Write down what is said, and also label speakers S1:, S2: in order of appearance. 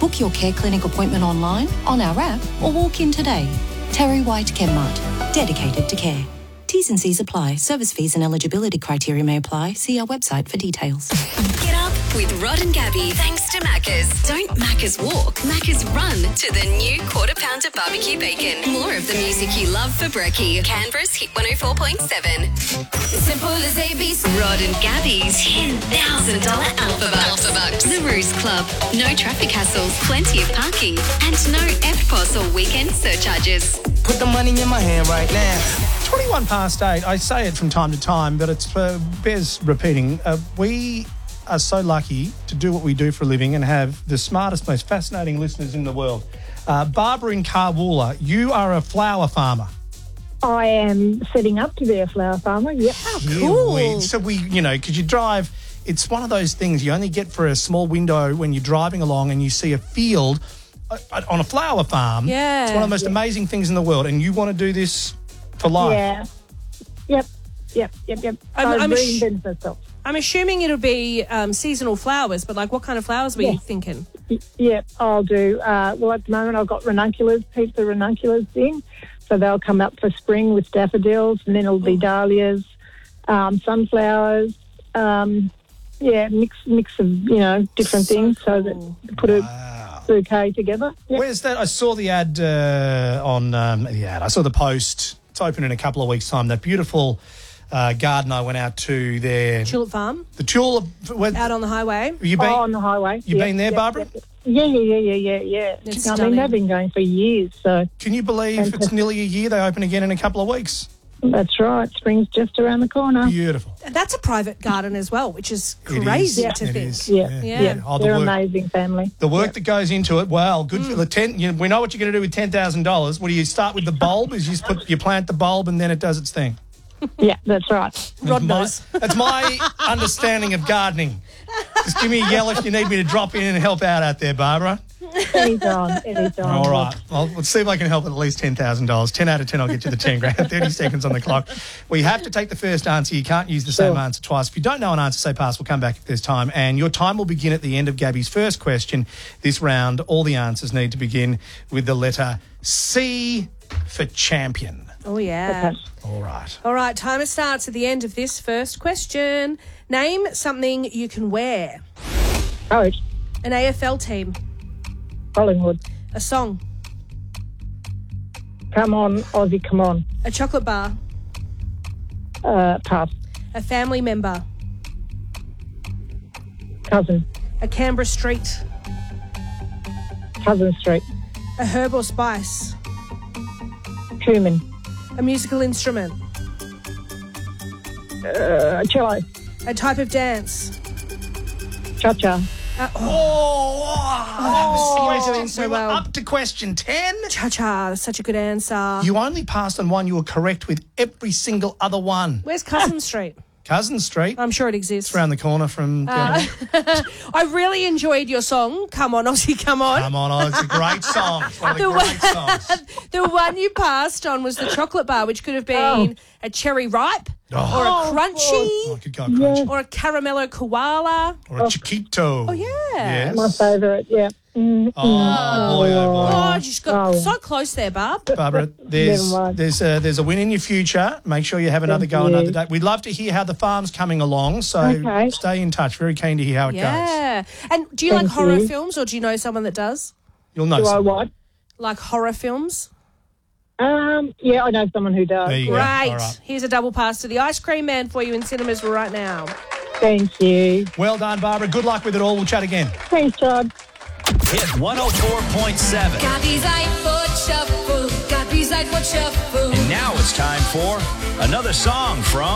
S1: Book your Care Clinic appointment online, on our app, or walk in today. Terry White ChemMart, dedicated to care. T's and C's apply. Service fees and eligibility criteria may apply. See our website for details.
S2: Get up with Rod and Gabby thanks to Macca's. Don't Macca's walk, Macca's run to the new Quarter Pounder Barbecue Bacon. More of the music you love for brekkie. Canberra's Hit 104.7. Simple as ABC. Rod and Gabby's $10,000 Alpha Bucks. The Ruse Club. No traffic hassles, plenty of parking, and no FPOS or weekend surcharges.
S3: Put the money in my hand right now.
S4: 21 past 8. I say it from time to time, but it bears repeating. We are so lucky to do what we do for a living and have the smartest, most fascinating listeners in the world. Barbara in Carwoola, you are a flower farmer.
S5: I am setting up to be a flower farmer, yep.
S1: Cool.
S4: So because you drive, it's one of those things you only get for a small window when you're driving along and you see a field on a flower farm.
S6: Yeah.
S4: It's one of the most amazing things in the world, and you want to do this for life.
S5: Yeah. Yep.
S6: I'm
S5: reinvented myself.
S6: I'm assuming it'll be seasonal flowers, but what kind of flowers were you thinking?
S5: Yep, I'll do. Well, at the moment I've got ranunculus, heaps of ranunculus in. So they'll come up for spring with daffodils, and then it'll be dahlias, sunflowers, mix of, different things so that put a bouquet together. Yep.
S4: Where's that? I saw the ad I saw the post. It's open in a couple of weeks' time. That beautiful garden I went out to there.
S6: Tulip farm?
S4: The tulip.
S6: Out on the highway?
S5: On the highway.
S4: You been there, Barbara?
S5: Yeah.
S6: It's
S5: I mean, they've been going for years. So
S4: can you believe it's nearly a year? They open again in a couple of weeks.
S5: That's right. Spring's just around the corner.
S4: Beautiful.
S6: And that's a private garden as well, which is crazy to think.
S4: It is.
S5: Yeah.
S4: Oh,
S5: They're an amazing family.
S4: The work that goes into it, good for the tent. We know what you're going to do with $10,000. What do you start with the bulb? Is you plant the bulb and then it does its thing.
S5: Yeah, that's right.
S6: Rod knows.
S4: That's my understanding of gardening. Just give me a yell if you need me to drop in and help out there, Barbara.
S5: Anytime.
S4: All right. Well, let's see if I can help at least $10,000. 10 out of 10, I'll get you the 10 grand. 30 seconds on the clock. We have to take the first answer. You can't use the same answer twice. If you don't know an answer, say pass. We'll come back if there's time. And your time will begin at the end of Gabby's first question. This round, all the answers need to begin with the letter C for champion.
S6: Oh, yeah.
S4: Okay.
S6: All right, timer starts at the end of this first question. Name something you can wear.
S5: Coach.
S6: An AFL team.
S5: Collingwood.
S6: A song.
S5: Come on, Aussie, come on.
S6: A chocolate bar.
S5: Pass.
S6: A family member.
S5: Cousin.
S6: A Canberra street.
S5: Cousin Street.
S6: A herb or spice.
S5: Cumin.
S6: A musical instrument.
S5: Cello.
S6: A type of dance.
S5: Cha-cha.
S6: You're doing so
S4: we
S6: well.
S4: were up to question 10.
S6: Cha-cha, that's such a good answer.
S4: You only passed on one. You were correct with every single other one.
S6: Where's Cousin Street?
S4: Cousin Street.
S6: I'm sure it exists.
S4: It's around the corner from...
S6: I really enjoyed your song, Come On, Aussie, Come On.
S4: Come on, it's a great song. It's one of the great songs.
S6: The one you passed on was the chocolate bar, which could have been a cherry ripe or a crunchy
S4: I could go crunchy.
S6: or a caramello koala.
S4: Or a chiquito.
S6: Oh, yeah.
S4: Yes.
S5: My favourite, yeah.
S4: Oh, boy, oh, boy.
S6: Oh, you just got so close there, Barb.
S4: Barbara, there's
S5: Never mind.
S4: there's a win in your future. Make sure you have another go
S5: you.
S4: another day. We'd love to hear how the farm's coming along, so stay in touch. Very keen to hear how it goes.
S6: Yeah. And do you like
S5: Thank
S6: horror
S5: you.
S6: films, or do you know someone that does?
S4: You'll know
S5: Do I
S4: someone.
S5: what?
S6: Like horror films?
S5: Yeah, I know someone who does.
S4: There you go.
S6: Great.
S4: All right.
S6: Here's a double pass to the Ice Cream Man for you in cinemas right now.
S5: Thank you.
S4: Well done, Barbara. Good luck with it all. We'll chat again.
S5: Thanks, Todd.
S7: Hit 104.7.
S2: Gabby's iPod Shuffle. Gabby's iPod Shuffle.
S7: And now it's time for another song from